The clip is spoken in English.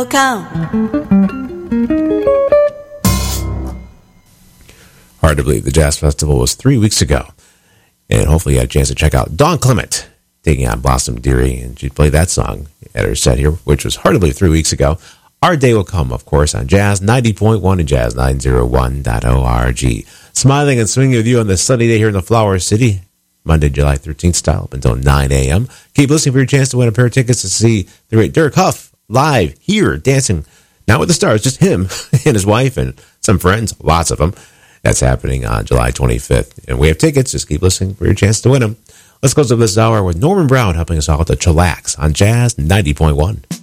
will come. Hard to believe the Jazz Festival was 3 weeks ago. And hopefully you had a chance to check out Dawn Clement taking on Blossom Dearie. And she played that song at her set here, which was hard to believe 3 weeks ago. Our day will come, of course, on Jazz 90.1 and Jazz901.org. Smiling and swinging with you on this sunny day here in the Flower City, Monday, July 13th style, up until 9 a.m. Keep listening for your chance to win a pair of tickets to see the great Dirk Huff live here, dancing, not with the stars, just him and his wife and some friends, lots of them. That's happening on July 25th. And we have tickets. Just keep listening for your chance to win them. Let's close up this hour with Norman Brown helping us all to chillax on Jazz 90.1.